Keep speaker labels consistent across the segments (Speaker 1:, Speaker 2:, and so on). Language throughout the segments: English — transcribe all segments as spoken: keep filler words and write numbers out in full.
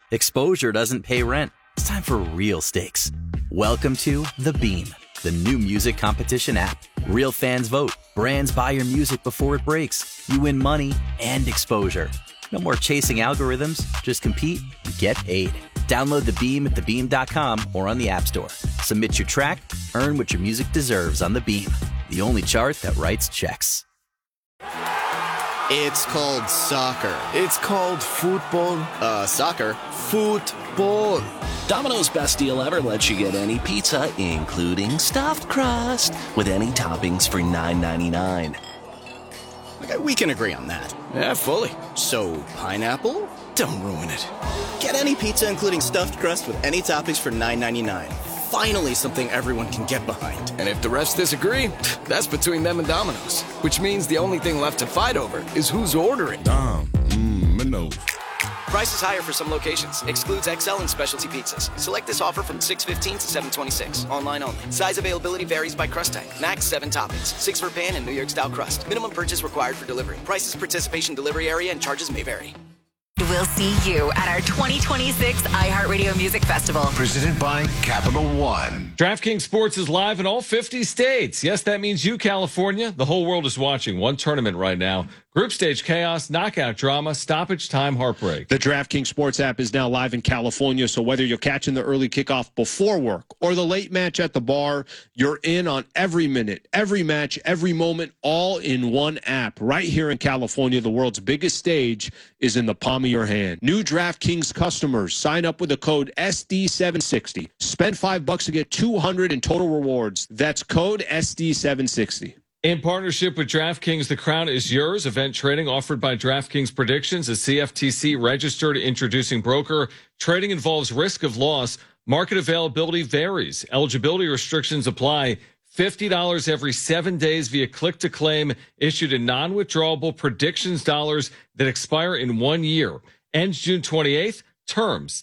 Speaker 1: Exposure doesn't pay rent. It's time for real stakes. Welcome to The Beam, the new music competition app. Real fans vote. Brands buy your music before it breaks. You win money and exposure. No more chasing algorithms. Just compete and get paid. Download The Beam at the beam dot com or on the App Store. Submit your track. Earn what your music deserves on The Beam, the only chart that writes checks.
Speaker 2: It's called soccer.
Speaker 3: It's called football.
Speaker 2: Uh, soccer.
Speaker 3: Football.
Speaker 4: Domino's best deal ever lets you get any pizza, including stuffed crust, with any toppings for nine ninety-nine.
Speaker 2: Okay, we can agree on that.
Speaker 3: Yeah, fully.
Speaker 2: So, pineapple?
Speaker 3: Don't ruin it.
Speaker 2: Get any pizza, including stuffed crust, with any toppings for nine ninety-nine. Finally, something everyone can get behind.
Speaker 3: And if the refs disagree, that's between them and Domino's. Which means the only thing left to fight over is who's ordering.
Speaker 5: Dom, mmm, no.
Speaker 6: Price is higher for some locations. Excludes X L and specialty pizzas. Select this offer from six fifteen to seven twenty-six. Online only. Size availability varies by crust type. Max seven toppings. Six for pan and New York style crust. Minimum purchase required for delivery. Prices, participation, delivery area, and charges may vary.
Speaker 7: We'll see you at our twenty twenty-six iHeartRadio Music Festival.
Speaker 8: Presented by Capital One.
Speaker 9: DraftKings Sports is live in all fifty states. Yes, that means you, California. The whole world is watching one tournament right now. Group stage chaos, knockout drama, stoppage time heartbreak.
Speaker 10: The DraftKings Sports app is now live in California, so whether you're catching the early kickoff before work or the late match at the bar, you're in on every minute, every match, every moment, all in one app. Right here in California, the world's biggest stage is in the palm of your hand. New DraftKings customers, sign up with the code S D seven sixty. Spend five bucks to get two hundred in total rewards. That's code S D seven sixty.
Speaker 9: In partnership with DraftKings, the crown is yours. Event trading offered by DraftKings Predictions, a C F T C registered introducing broker. Trading involves risk of loss. Market availability varies. Eligibility restrictions apply. fifty dollars every seven days via click-to-claim, issued in non-withdrawable predictions dollars that expire in one year. Ends June twenty-eighth. Terms,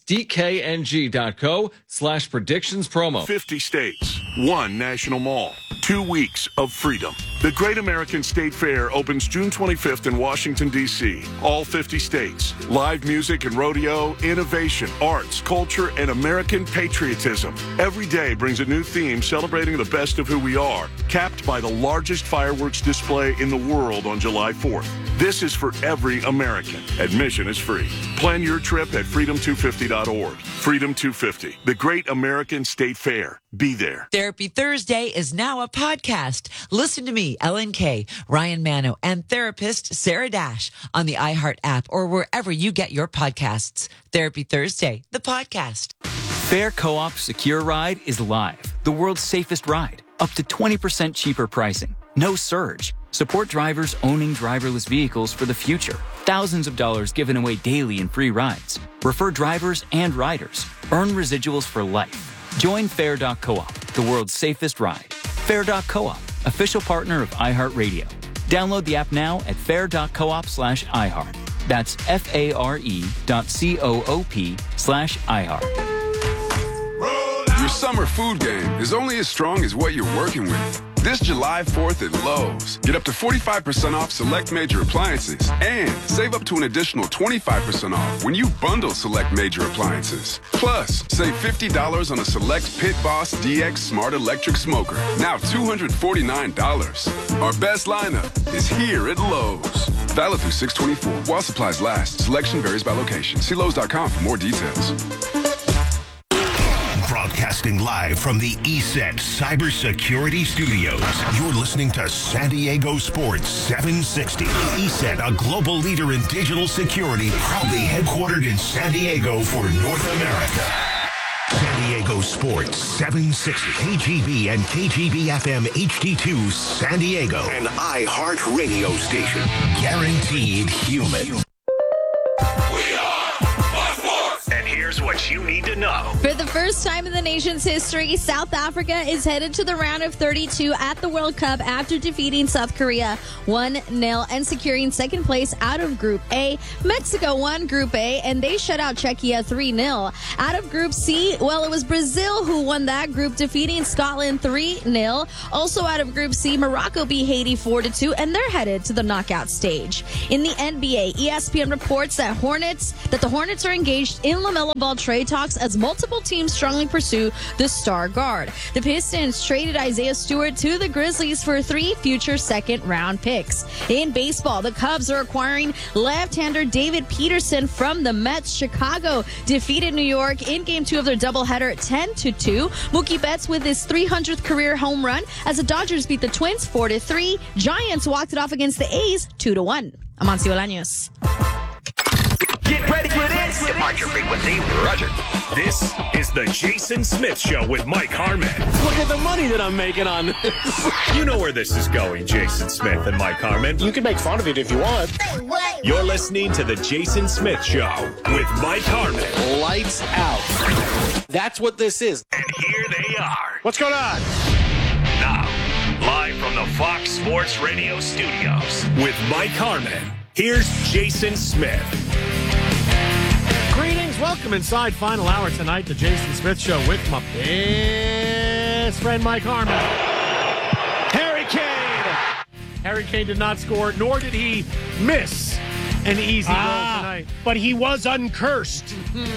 Speaker 9: dkng.co slash predictions promo.
Speaker 11: fifty states, one national mall, two weeks of freedom. The Great American State Fair opens June twenty-fifth in Washington, D C All fifty states. Live music and rodeo, innovation, arts, culture, and American patriotism. Every day brings a new theme celebrating the best of who we are, capped by the largest fireworks display in the world on July fourth. This is for every American. Admission is free. Plan your trip at freedom two fifty dot org. Freedom two fifty, the Great American State Fair. Be there.
Speaker 12: Therapy Thursday is now a podcast. Listen to me, Ellen Kay, Ryan Mano, and therapist Sarah Dash on the iHeart app or wherever you get your podcasts. Therapy Thursday, the podcast.
Speaker 13: Fair Co-op Secure Ride is live. The world's safest ride. Up to twenty percent cheaper pricing. No surge. Support drivers owning driverless vehicles for the future. Thousands of dollars given away daily in free rides. Refer drivers and riders. Earn residuals for life. Join Fair dot coop, the world's safest ride. Fair dot coop, official partner of iHeartRadio. Download the app now at fair dot coop slash iHeart. That's F-A-R-E dot C-O-O-P slash iHeart.
Speaker 5: Your summer food game is only as strong as what you're working with. This July fourth at Lowe's, get up to forty-five percent off select major appliances and save up to an additional twenty-five percent off when you bundle select major appliances. Plus, save fifty dollars on a select Pit Boss D X Smart Electric Smoker, now two hundred forty-nine dollars. Our best lineup is here at Lowe's. Valid through six twenty-four while supplies last. Selection varies by location. See Lowe's dot com for more details.
Speaker 8: Broadcasting live from the E S E T Cybersecurity Studios. You're listening to San Diego Sports seven sixty. E S E T, a global leader in digital security, proudly headquartered in San Diego for North America. San Diego Sports seven sixty. K G B and K G B F M H D two San Diego. An iHeart radio station. Guaranteed human.
Speaker 14: We are Fox Sports. And here's what
Speaker 8: what you need to know.
Speaker 14: For the first time in the nation's history, South Africa is headed to the round of thirty-two at the World Cup after defeating South Korea one nil and securing second place out of Group A. Mexico won Group A, and they shut out Czechia three nil. Out of Group C, well, it was Brazil who won that group, defeating Scotland three nil. Also out of Group C, Morocco beat Haiti four to two, and they're headed to the knockout stage. In the N B A, E S P N reports that Hornets that the Hornets are engaged in LaMelo Ball trade talks as multiple teams strongly pursue the star guard. The Pistons traded Isaiah Stewart to the Grizzlies for three future second-round picks. In baseball, the Cubs are acquiring left-hander David Peterson from the Mets. Chicago defeated New York in Game two of their doubleheader ten to two. Mookie Betts with his three hundredth career home run as the Dodgers beat the Twins four to three. Giants walked it off against the A's two to one. Amancio Bolaños.
Speaker 8: Get ready for this. Departure frequency, roger. This is the Jason Smith Show with Mike Harmon.
Speaker 15: Look at the money that I'm making on this.
Speaker 8: You know where this is going, Jason Smith and Mike Harmon.
Speaker 15: You can make fun of it if you want.
Speaker 8: You're listening to the Jason Smith Show with Mike Harmon.
Speaker 15: Lights out. That's what this is.
Speaker 8: And here they are.
Speaker 15: What's going on?
Speaker 8: Now, live from the Fox Sports Radio studios with Mike Harmon, here's Jason Smith.
Speaker 16: Greetings. Welcome inside final hour tonight, the Jason Smith Show with my best friend Mike Harmon. Harry Kane. Harry Kane did not score, nor did he miss an easy goal
Speaker 17: ah,
Speaker 16: tonight.
Speaker 17: But he was uncursed.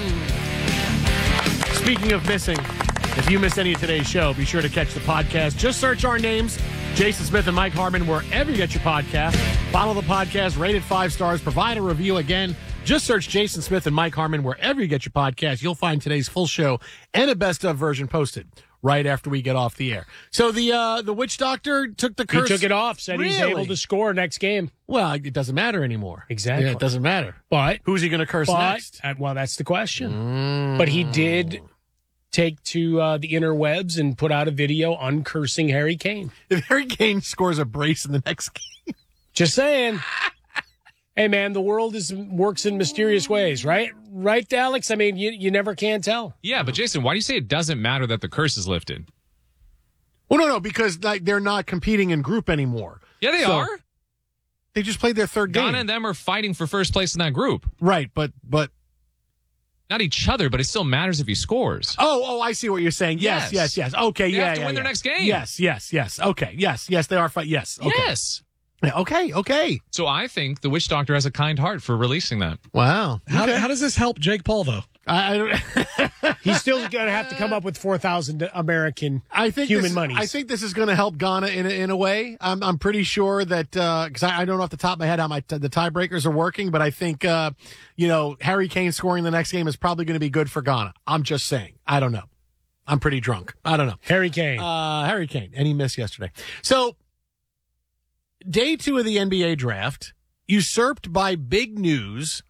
Speaker 16: Mm-hmm. Speaking of missing, if you missed any of today's show, be sure to catch the podcast. Just search our names, Jason Smith and Mike Harmon, wherever you get your podcast. Follow the podcast, rate it five stars, provide a review. Again, just search Jason Smith and Mike Harmon wherever you get your podcast. You'll find today's full show and a best of version posted right after we get off the air. So the uh, the witch doctor took the curse.
Speaker 17: He took it off, said
Speaker 16: really?
Speaker 17: He's able to score next game.
Speaker 16: Well, it doesn't matter anymore.
Speaker 17: Exactly.
Speaker 16: Yeah, it doesn't matter.
Speaker 17: But
Speaker 16: who's he going to curse
Speaker 17: but,
Speaker 16: next?
Speaker 17: Uh, well, that's the question.
Speaker 16: Mm.
Speaker 17: But he did take to uh, the interwebs and put out a video uncursing Harry Kane.
Speaker 16: If Harry Kane scores a brace in the next game.
Speaker 17: Just saying. Hey, man, the world is works in mysterious ways, right? Right, Alex? I mean, you, you never can tell.
Speaker 18: Yeah, but Jason, why do you say it doesn't matter that the curse is lifted?
Speaker 16: Well, no, no, because like they're not competing in group anymore.
Speaker 18: Yeah, they
Speaker 16: so,
Speaker 18: are.
Speaker 16: They just played their third game.
Speaker 18: Ghana and them are fighting for first place in that group.
Speaker 16: Right, but but
Speaker 18: not each other, but it still matters if he scores.
Speaker 16: Oh, oh, I see what you're saying. Yes, yes, yes. yes. Okay,
Speaker 18: they
Speaker 16: yeah,
Speaker 18: have to
Speaker 16: yeah,
Speaker 18: win
Speaker 16: yeah.
Speaker 18: their next game.
Speaker 16: Yes, yes, yes. Okay, yes, yes, they are fight. Yes, okay.
Speaker 18: Yes.
Speaker 16: Yeah, okay, okay.
Speaker 18: So I think the witch doctor has a kind heart for releasing that.
Speaker 16: Wow.
Speaker 19: How,
Speaker 16: okay.
Speaker 19: how does this help Jake Paul, though?
Speaker 16: I, I don't.
Speaker 17: He's still going to have to come up with four thousand American
Speaker 16: I think
Speaker 17: human
Speaker 16: this,
Speaker 17: monies.
Speaker 16: I think this is going to help Ghana in a, in a way. I'm I'm pretty sure that because uh, I, I don't know off the top of my head how my t- the tiebreakers are working, but I think uh, you know Harry Kane scoring the next game is probably going to be good for Ghana. I'm just saying. I don't know. I'm pretty drunk. I don't know.
Speaker 17: Harry Kane.
Speaker 16: Uh, Harry Kane, and he missed yesterday. So. Day two of the N B A draft, usurped by big news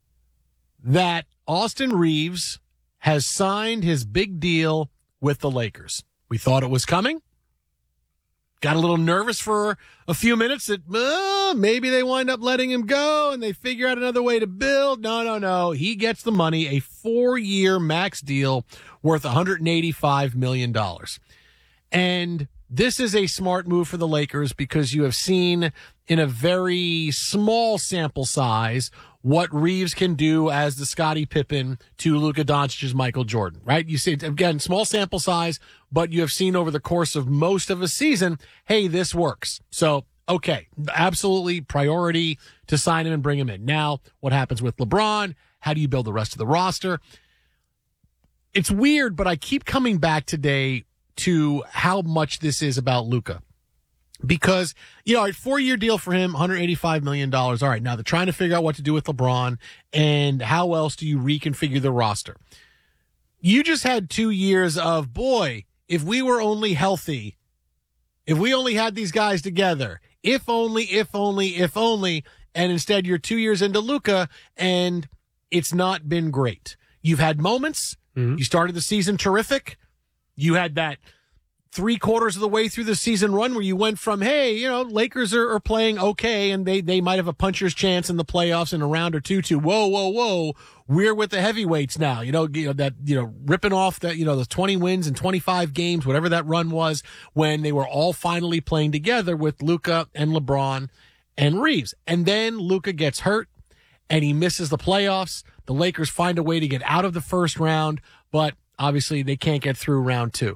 Speaker 16: that Austin Reeves has signed his big deal with the Lakers. We thought it was coming. Got a little nervous for a few minutes that uh, maybe they wind up letting him go and they figure out another way to build. No, no, no. He gets the money, a four-year max deal worth one hundred eighty-five million dollars. And this is a smart move for the Lakers because you have seen in a very small sample size what Reeves can do as the Scottie Pippen to Luka Doncic's Michael Jordan, right? You see, again, small sample size, but you have seen over the course of most of a season, hey, this works. So, okay, absolutely priority to sign him and bring him in. Now, what happens with LeBron? How do you build the rest of the roster? It's weird, but I keep coming back today to how much this is about Luka. Because, you know, a four-year deal for him, one hundred eighty-five million dollars. All right, now they're trying to figure out what to do with LeBron and how else do you reconfigure the roster. You just had two years of, boy, if we were only healthy, if we only had these guys together, if only, if only, if only, and instead you're two years into Luka and it's not been great. You've had moments. Mm-hmm. You started the season terrific. You had that three quarters of the way through the season run where you went from, hey, you know, Lakers are, are playing okay and they, they might have a puncher's chance in the playoffs in a round or two to, whoa, whoa, whoa, we're with the heavyweights now. You know, you know that, you know, ripping off that, you know, the twenty wins in twenty-five games, whatever that run was, when they were all finally playing together with Luka and LeBron and Reeves. And then Luka gets hurt and he misses the playoffs. The Lakers find a way to get out of the first round, but obviously they can't get through round two.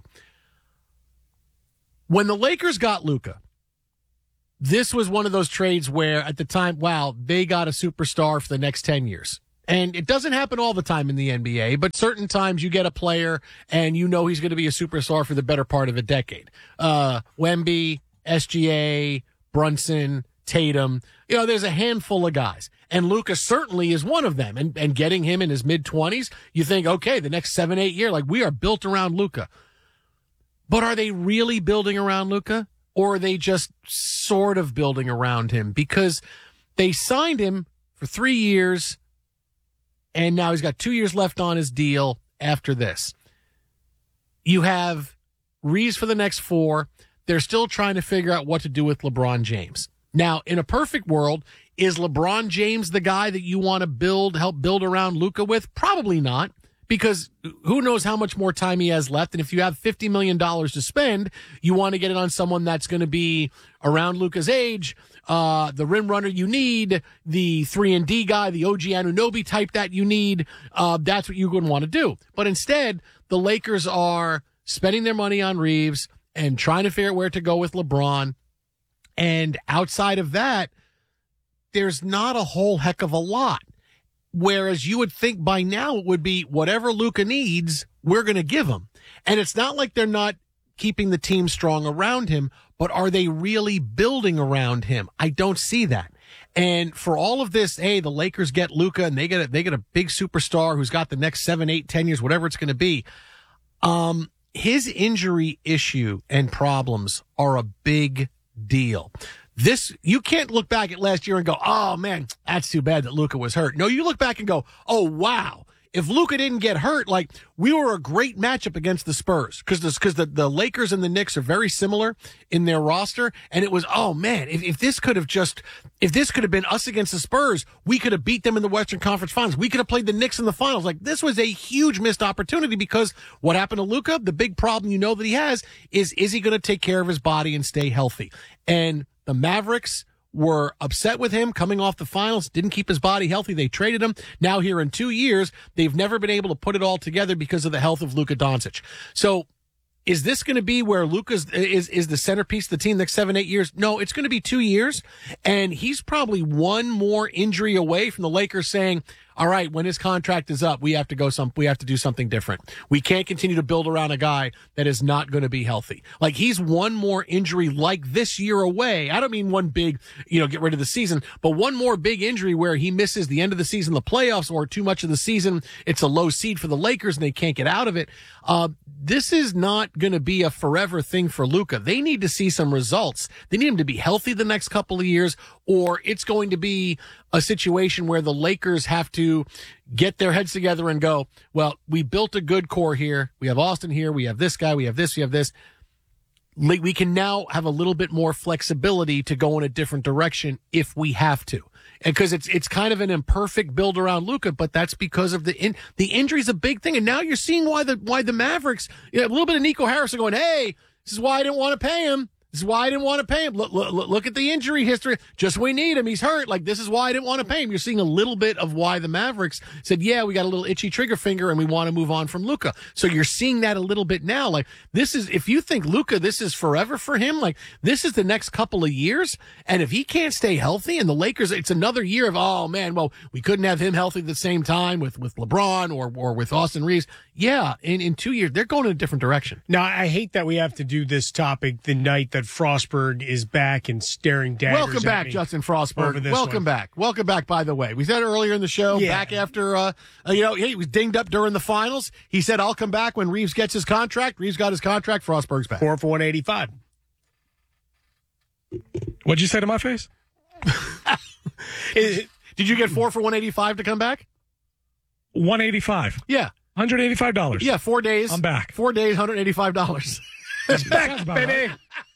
Speaker 16: When the Lakers got Luka, this was one of those trades where at the time, wow, they got a superstar for the next ten years. And it doesn't happen all the time in the N B A, but certain times you get a player and you know he's going to be a superstar for the better part of a decade. Uh, Wemby, S G A, Brunson, Tatum, you know, there's a handful of guys. And Luka certainly is one of them. And, and getting him in his mid-twenties, you think, okay, the next seven, eight years, like we are built around Luka. But are they really building around Luka, or are they just sort of building around him? Because they signed him for three years, and now he's got two years left on his deal after this. You have Reeves for the next four. They're still trying to figure out what to do with LeBron James. Now, in a perfect world, is LeBron James the guy that you want to build, help build around Luka with? Probably not. Because who knows how much more time he has left. And if you have fifty million dollars to spend, you want to get it on someone that's going to be around Luka's age, uh, the rim runner you need, the three and D guy, the O G Anunoby type that you need. Uh, that's what you're going to want to do. But instead, the Lakers are spending their money on Reeves and trying to figure out where to go with LeBron. And outside of that, there's not a whole heck of a lot. Whereas you would think by now it would be whatever Luka needs, we're going to give him. And it's not like they're not keeping the team strong around him, but are they really building around him? I don't see that. And for all of this, hey, the Lakers get Luka and they get a, they get a big superstar who's got the next seven, eight, ten years, whatever it's going to be. Um, his injury issue and problems are a big deal. This, you can't look back at last year and go, oh man, that's too bad that Luka was hurt. No, you look back and go, oh wow, if Luka didn't get hurt, like we were a great matchup against the Spurs because because the, the Lakers and the Knicks are very similar in their roster. And it was, oh man, if, if this could have just, if this could have been us against the Spurs, we could have beat them in the Western Conference Finals. We could have played the Knicks in the finals. Like this was a huge missed opportunity because what happened to Luka? The big problem you know that he has is, is he going to take care of his body and stay healthy? And the Mavericks were upset with him coming off the finals, didn't keep his body healthy. They traded him. Now here in two years, they've never been able to put it all together because of the health of Luka Doncic. So is this going to be where Luka's is, is the centerpiece of the team next seven, eight years? No, it's going to be two years. And he's probably one more injury away from the Lakers saying, all right, when his contract is up, we have to go some, we have to do something different. We can't continue to build around a guy that is not going to be healthy. Like he's one more injury like this year away. I don't mean one big, you know, get rid of the season, but one more big injury where he misses the end of the season, the playoffs, or too much of the season. It's a low seed for the Lakers and they can't get out of it. Uh, this is not going to be a forever thing for Luka. They need to see some results. They need him to be healthy the next couple of years, or it's going to be a situation where the Lakers have to get their heads together and go, well, we built a good core here. We have Austin here. We have this guy. We have this. We have this. We can now have a little bit more flexibility to go in a different direction if we have to. Because it's it's kind of an imperfect build around Luka, but that's because of the in, the injury's a big thing. And now you're seeing why the why the Mavericks, you know, a little bit of Nico Harrison going, hey, this is why I didn't want to pay him. This is why I didn't want to pay him. Look, look, look at the injury history. Just we need him. He's hurt. Like, this is why I didn't want to pay him. You're seeing a little bit of why the Mavericks said, yeah, we got a little itchy trigger finger and we want to move on from Luka. So you're seeing that a little bit now. Like, this is, if you think Luka, this is forever for him, like, this is the next couple of years. And if he can't stay healthy and the Lakers, it's another year of, oh man, well, we couldn't have him healthy at the same time with, with LeBron or, or with Austin Reeves. Yeah, in, in two years, they're going in a different direction.
Speaker 17: Now, I hate that we have to do this topic the night that Frostberg is back and staring daggers.
Speaker 16: Welcome back, Justin Frostberg. Welcome
Speaker 17: one.
Speaker 16: back. Welcome back, by the way. We said earlier in the show,
Speaker 17: yeah.
Speaker 16: back after, uh, you know, he was dinged up during the finals. He said, I'll come back when Reeves gets his contract. Reeves got his contract. Frostberg's back.
Speaker 17: Four for one eighty-five.
Speaker 19: What'd you say to my face?
Speaker 16: Did you get four for one eighty-five to come back?
Speaker 19: one eighty-five.
Speaker 16: Yeah.
Speaker 19: one hundred eighty-five dollars.
Speaker 16: Yeah, four days.
Speaker 19: I'm back.
Speaker 16: Four days, one hundred eighty-five dollars.
Speaker 17: Respect, baby.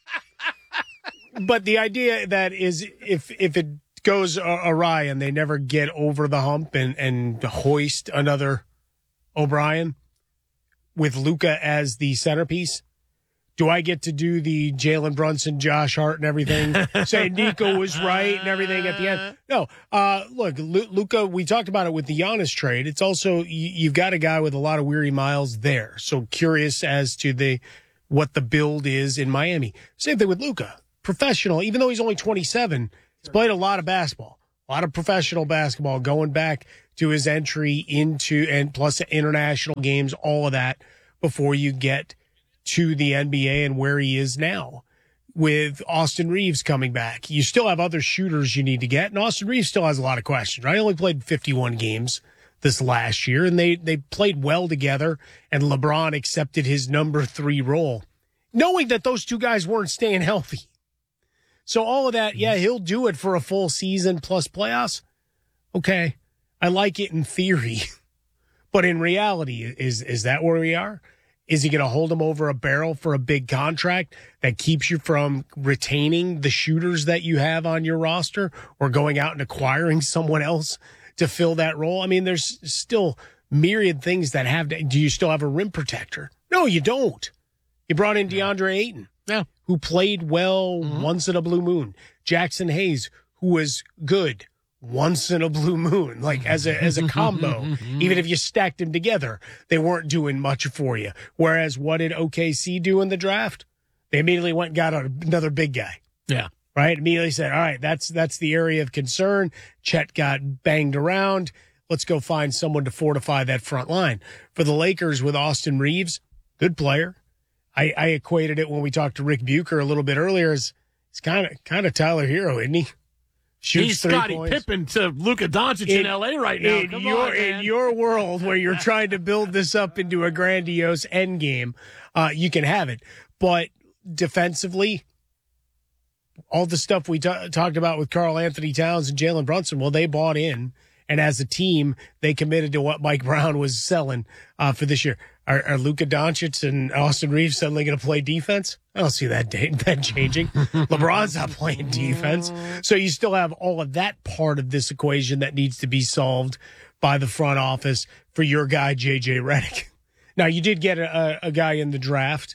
Speaker 17: But the idea that is if if it goes awry and they never get over the hump and, and hoist another O'Brien with Luka as the centerpiece, do I get to do the Jalen Brunson, Josh Hart and everything, say Nico was right and everything at the end? No. Uh, look, Luka, we talked about it with the Giannis trade. It's also, you've got a guy with a lot of weary miles there. So curious as to the what the build is in Miami. Same thing with Luka. Professional, even though he's only twenty-seven, he's played a lot of basketball, a lot of professional basketball going back to his entry into, and plus international games, all of that before you get to the N B A and where he is now with Austin Reeves coming back. You still have other shooters you need to get, and Austin Reeves still has a lot of questions, right? He only played fifty-one games this last year, and they, they played well together, and LeBron accepted his number three role, knowing that those two guys weren't staying healthy. So all of that, yeah, he'll do it for a full season plus playoffs. Okay, I like it in theory. But in reality, is is that where we are? Is he going to hold him over a barrel for a big contract that keeps you from retaining the shooters that you have on your roster or going out and acquiring someone else to fill that role? I mean, there's still myriad things that have to, do you still have a rim protector? No, you don't. You brought in DeAndre Ayton.
Speaker 16: Yeah.
Speaker 17: Who played well mm-hmm. once in a blue moon. Jackson Hayes, who was good once in a blue moon, like as a as a combo. Even if you stacked them together, they weren't doing much for you. Whereas what did O K C do in the draft? They immediately went and got another big guy.
Speaker 16: Yeah.
Speaker 17: Right? Immediately said, all right, that's that's the area of concern. Chet got banged around. Let's go find someone to fortify that front line. For the Lakers with Austin Reeves, good player. I, I equated it when we talked to Rick Bucher a little bit earlier as it's kind of kind of Tyler Hero, isn't he? Shoots
Speaker 16: He's
Speaker 17: three
Speaker 16: Scottie
Speaker 17: points.
Speaker 16: Pippen to Luka Doncic in, in L A right now.
Speaker 17: In
Speaker 16: Come
Speaker 17: your
Speaker 16: on, man.
Speaker 17: in your world where you're trying to build this up into a grandiose end game, uh, you can have it. But defensively, all the stuff we t- talked about with Karl Anthony Towns and Jalen Brunson, well, they bought in. And as a team, they committed to what Mike Brown was selling uh, for this year. Are, are Luka Doncic and Austin Reeves suddenly going to play defense? I don't see that that changing. LeBron's not playing defense. So you still have all of that part of this equation that needs to be solved by the front office for your guy, J J Redick. Now, you did get a, a guy in the draft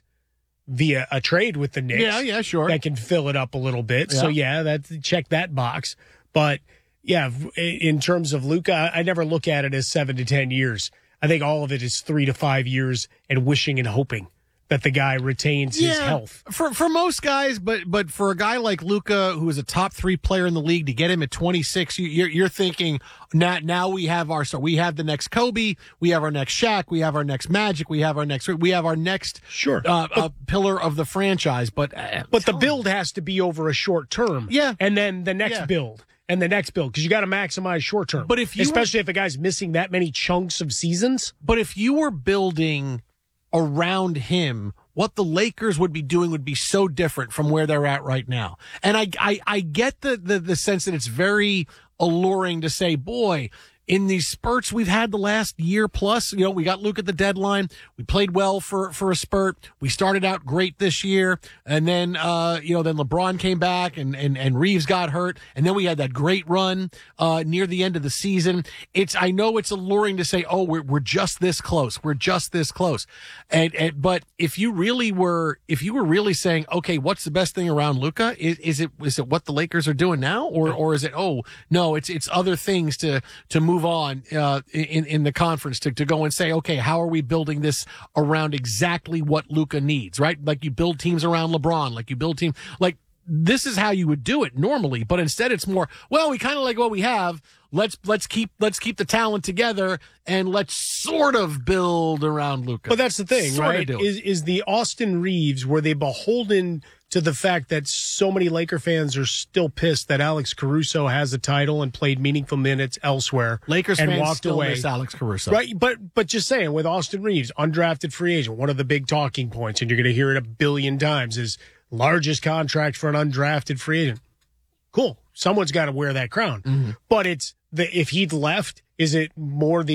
Speaker 17: via a trade with the Knicks.
Speaker 16: Yeah, yeah, sure.
Speaker 17: That can fill it up a little bit.
Speaker 16: Yeah.
Speaker 17: So, yeah, that check that box. But, yeah, in terms of Luka, I never look at it as seven to ten years. I think all of it is three to five years and wishing and hoping that the guy retains
Speaker 16: yeah,
Speaker 17: his health.
Speaker 16: For for most guys, but but for a guy like Luka, who is a top three player in the league, to get him at twenty-six, you, you're you're thinking now now we have our so we have the next Kobe, we have our next Shaq, we have our next Magic, we have our next we have our next
Speaker 17: sure
Speaker 16: uh, uh, pillar of the franchise. But uh,
Speaker 17: but the build has to be over a short term,
Speaker 16: yeah,
Speaker 17: and then the next
Speaker 16: yeah.
Speaker 17: build. And the next build, because you got to maximize short term.
Speaker 16: But if you
Speaker 17: especially
Speaker 16: were,
Speaker 17: if a guy's missing that many chunks of seasons.
Speaker 16: But if you were building around him, what the Lakers would be doing would be so different from where they're at right now. And I I, I get the, the the sense that it's very alluring to say, boy, in these spurts we've had the last year plus, you know, we got Luke at the deadline. We played well for, for a spurt. We started out great this year. And then, uh, you know, then LeBron came back and, and, and Reeves got hurt. And then we had that great run, uh, near the end of the season. It's, I know it's alluring to say, oh, we're, we're just this close. We're just this close. And, and, but if you really were, if you were really saying, okay, what's the best thing around Luka? Is, is it, is it what the Lakers are doing now? Or, or is it, oh, no, it's, it's other things to, to move move on uh, in in the conference to, to go and say, okay, how are we building this around exactly what Luka needs, right? Like you build teams around LeBron, like you build team, like this is how you would do it normally, but instead it's more, well, we kind of like what we have. Let's let's keep let's keep the talent together and let's sort of build around Luka.
Speaker 17: But that's the thing,
Speaker 16: sort
Speaker 17: right? Is is the Austin Reeves, were they beholden to the fact that so many Laker fans are still pissed that Alex Caruso has a title and played meaningful minutes elsewhere?
Speaker 16: Lakers
Speaker 17: and
Speaker 16: fans
Speaker 17: walked
Speaker 16: still
Speaker 17: away.
Speaker 16: miss Alex Caruso,
Speaker 17: right? But but just saying, with Austin Reeves, undrafted free agent, one of the big talking points, and you're going to hear it a billion times, is largest contract for an undrafted free agent. Cool, someone's got to wear that crown.
Speaker 16: Mm-hmm.
Speaker 17: But it's the if he'd left, is it more the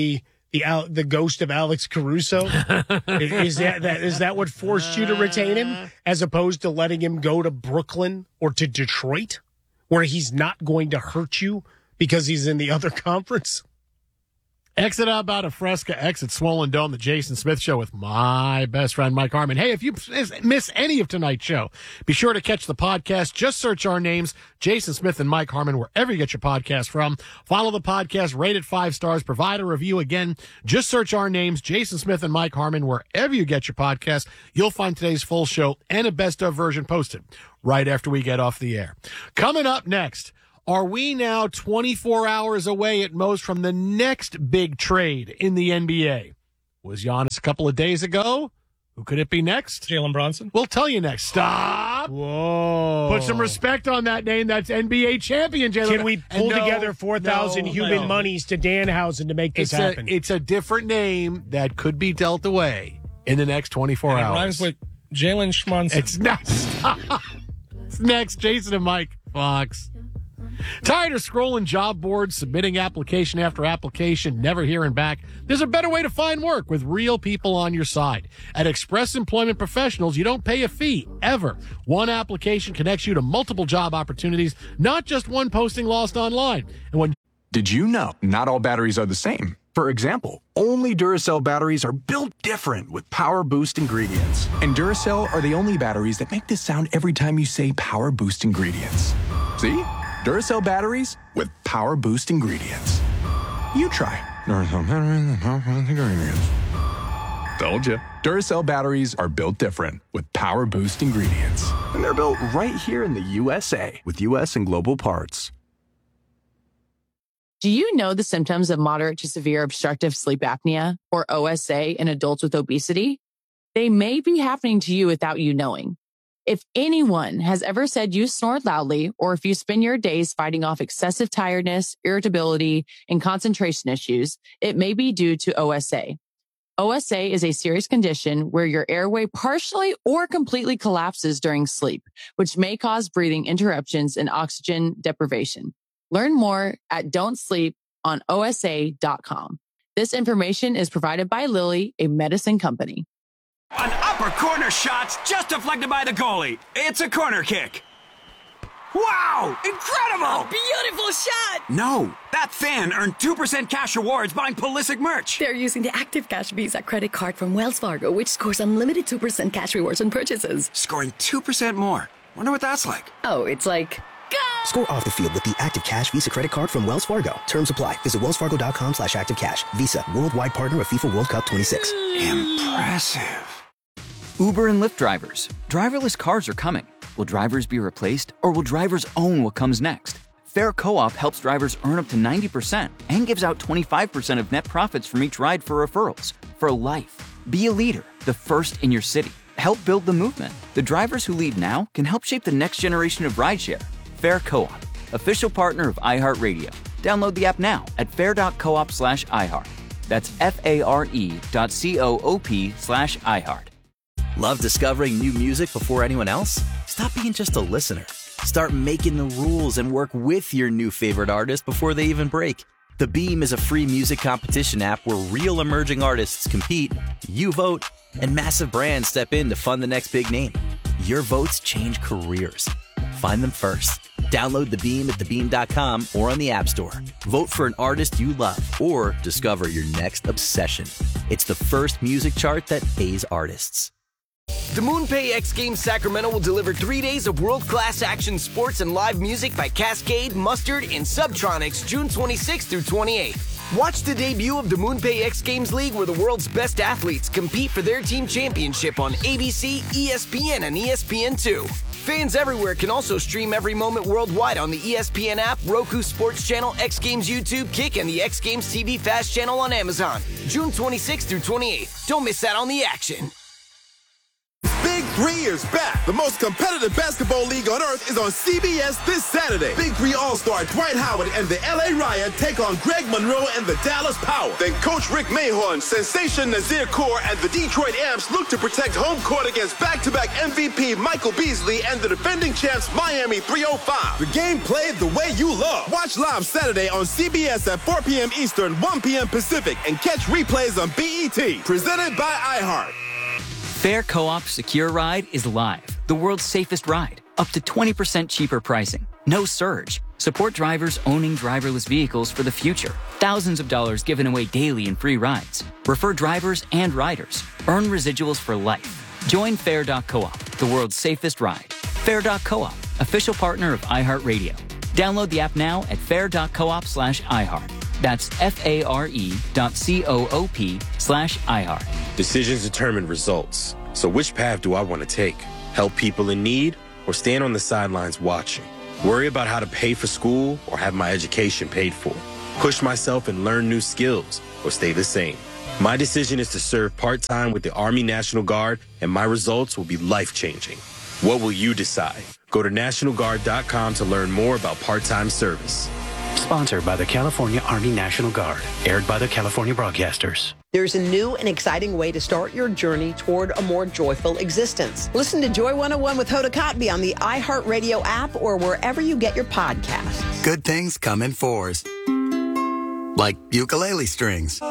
Speaker 17: the Al, the ghost of Alex Caruso? is that, that is that what forced you to retain him, as opposed to letting him go to Brooklyn or to Detroit, where he's not going to hurt you because he's in the other conference?
Speaker 16: Exit out about a Fresca, exit Swollen Dome, the Jason Smith Show with my best friend, Mike Harmon. Hey, if you miss any of tonight's show, be sure to catch the podcast. Just search our names, Jason Smith and Mike Harmon, wherever you get your podcast from. Follow the podcast, rate it five stars, provide a review. Again, just search our names, Jason Smith and Mike Harmon, wherever you get your podcast. You'll find today's full show and a best of version posted right after we get off the air. Coming up next, are we now twenty-four hours away at most from the next big trade in the N B A? Was Giannis a couple of days ago? Who could it be next?
Speaker 19: Jalen Brunson.
Speaker 16: We'll tell you next. Stop.
Speaker 17: Whoa.
Speaker 16: Put some respect on that name. That's N B A champion Jalen.
Speaker 17: Can we pull no, together four thousand no, human no. monies to Danhausen to make this
Speaker 16: it's
Speaker 17: happen?
Speaker 16: A, it's a different name that could be dealt away in the next twenty-four
Speaker 19: and it
Speaker 16: hours.
Speaker 19: It rhymes with Jalen Schmunson.
Speaker 16: It's not. It's next. Jason and Mike Fox. Tired of scrolling job boards, submitting application after application, never hearing back? There's a better way to find work with real people on your side. At Express Employment Professionals, you don't pay a fee, ever. One application connects you to multiple job opportunities, not just one posting lost online. And when
Speaker 20: Did you know not all batteries are the same? For example, only Duracell batteries are built different with Power Boost ingredients. And Duracell are the only batteries that make this sound every time you say Power Boost ingredients. See? Duracell batteries with Power Boost ingredients. You try. Duracell batteries with Power Boost ingredients. Told you. Duracell batteries are built different with Power Boost ingredients. And they're built right here in the U S A with U S and global parts.
Speaker 21: Do you know the symptoms of moderate to severe obstructive sleep apnea, or O S A, in adults with obesity? They may be happening to you without you knowing. If anyone has ever said you snore loudly, or if you spend your days fighting off excessive tiredness, irritability, and concentration issues, it may be due to O S A. O S A is a serious condition where your airway partially or completely collapses during sleep, which may cause breathing interruptions and oxygen deprivation. Learn more at don't sleep on O S A dot com. This information is provided by Lilly, a medicine company.
Speaker 22: An upper corner shot's just deflected by the goalie. It's a corner kick. Wow! Incredible!
Speaker 23: A beautiful shot!
Speaker 22: No, that fan earned two percent cash rewards buying Pulisic merch.
Speaker 23: They're using the Active Cash Visa credit card from Wells Fargo, which scores unlimited two percent cash rewards on purchases.
Speaker 22: Scoring two percent more. Wonder what that's like.
Speaker 23: Oh, it's like... Go!
Speaker 24: Score off the field with the Active Cash Visa credit card from Wells Fargo. Terms apply. Visit wellsfargo.com slash active cash. Visa, worldwide partner of FIFA World Cup twenty-six.
Speaker 22: Impressive.
Speaker 13: Uber and Lyft drivers. Driverless cars are coming. Will drivers be replaced, or will drivers own what comes next? Fair Co-op helps drivers earn up to ninety percent and gives out twenty-five percent of net profits from each ride for referrals. For life. Be a leader, the first in your city. Help build the movement. The drivers who lead now can help shape the next generation of rideshare. Fair Co-op, official partner of iHeartRadio. Download the app now at fair.coop slash iHeart. That's F-A-R-E dot C-O-O-P slash iHeart.
Speaker 1: Love discovering new music before anyone else? Stop being just a listener. Start making the rules and work with your new favorite artist before they even break. The Beam is a free music competition app where real emerging artists compete, you vote, and massive brands step in to fund the next big name. Your votes change careers. Find them first. Download The Beam at the beam dot com or on the App Store. Vote for an artist you love or discover your next obsession. It's the first music chart that pays artists.
Speaker 6: The MoonPay X Games Sacramento will deliver three days of world-class action sports and live music by Cascade, Mustard, and Subtronics June twenty-sixth through twenty-eighth. Watch the debut of the MoonPay X Games League, where the world's best athletes compete for their team championship on A B C, E S P N, and E S P N two. Fans everywhere can also stream every moment worldwide on the E S P N app, Roku Sports Channel, X Games YouTube, Kick, and the X Games T V Fast Channel on Amazon. June twenty-sixth through twenty-eighth. Don't miss out on the action.
Speaker 22: Big
Speaker 2: Three is back. The most competitive basketball league on earth is on C B S this Saturday. Big Three All-Star Dwight Howard and the L A Riot take on Greg Monroe and the Dallas Power. Then Coach Rick Mahorn, Sensation Nazir Kaur, and the Detroit Amps look to protect home court against back-to-back M V P Michael Beasley and the defending champs Miami three oh five. The game played the way you love. Watch live Saturday on C B S at four p.m. Eastern, one p.m. Pacific, and catch replays on B E T. Presented by iHeart.
Speaker 13: Fair Co-op Secure Ride is live. The world's safest ride. Up to twenty percent cheaper pricing. No surge. Support drivers owning driverless vehicles for the future. Thousands of dollars given away daily in free rides. Refer drivers and riders. Earn residuals for life. Join Fair dot Co-op, the world's safest ride. Fair dot Co-op, official partner of iHeartRadio. Download the app now at fair dot coop slash iHeart. That's F-A-R-E dot C-O-O-P slash iHeart.
Speaker 3: Decisions determine results. So which path do I want to take? Help people in need or stand on the sidelines watching? Worry about how to pay for school or have my education paid for? Push myself and learn new skills or stay the same? My decision is to serve part-time with the Army National Guard, and my results will be life-changing. What will you decide? Go to national guard dot com to learn more about part-time service.
Speaker 4: Sponsored by the California Army National Guard. Aired by the California Broadcasters.
Speaker 7: There's a new and exciting way to start your journey toward a more joyful existence. Listen to Joy one oh one with Hoda Kotb on the iHeartRadio app or wherever you get your podcasts.
Speaker 25: Good things come in fours. Like ukulele strings.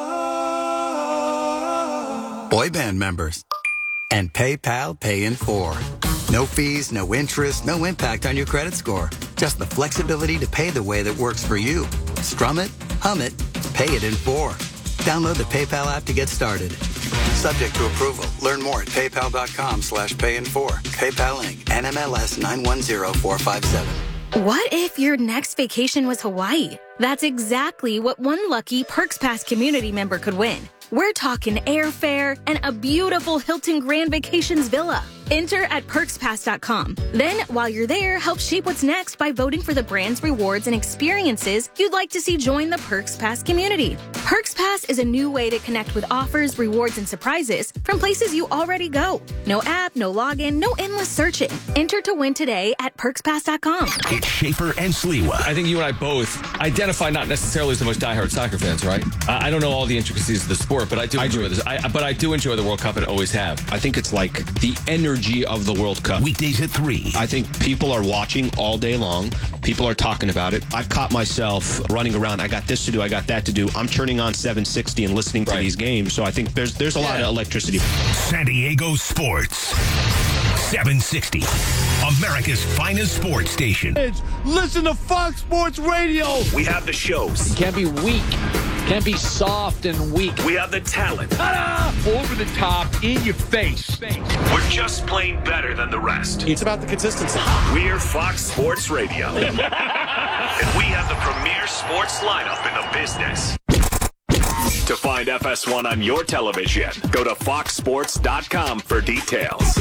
Speaker 25: Boy band members. And PayPal Pay in four. No fees, no interest, no impact on your credit score. Just the flexibility to pay the way that works for you. Strum it, hum it, pay it in four. Download the PayPal app to get started. Subject to approval. Learn more at paypal.com slash pay in four. PayPal Incorporated. N M L S nine one zero four five seven.
Speaker 26: What if your next vacation was Hawaii? That's exactly what one lucky Perks Pass community member could win. We're talking airfare and a beautiful Hilton Grand Vacations villa. Enter at perks pass dot com. Then, while you're there, help shape what's next by voting for the brands, rewards, and experiences you'd like to see join the Perks Pass community. Perks Pass is a new way to connect with offers, rewards, and surprises from places you already go. No app, no login, no endless searching. Enter to win today at perks pass dot com.
Speaker 8: It's Schaefer and Sliwa.
Speaker 9: I think you and I both identify not necessarily as the most diehard soccer fans, right? I, I don't know all the intricacies of the sport, but I do I enjoy do. this. I, but I do enjoy the World Cup and always have.
Speaker 10: I think it's like the energy of the World Cup.
Speaker 8: Weekdays at three.
Speaker 10: I think people are watching all day long. People are talking about it. I've caught myself running around. I got this to do. I got that to do. I'm turning on seven sixty and listening to right. these games. So I think there's there's a yeah. lot of electricity.
Speaker 8: San Diego Sports. seven sixty. America's finest sports station.
Speaker 27: Listen to Fox Sports Radio.
Speaker 11: We have the shows.
Speaker 28: You can't be weak. Can't be soft and weak.
Speaker 11: We have the talent.
Speaker 28: Ta-da! Over the top, in your face.
Speaker 11: We're just plain better than the rest.
Speaker 15: It's about the consistency.
Speaker 11: We're Fox Sports Radio. And we have the premier sports lineup in the business. To find F S one on your television, go to fox sports dot com for details.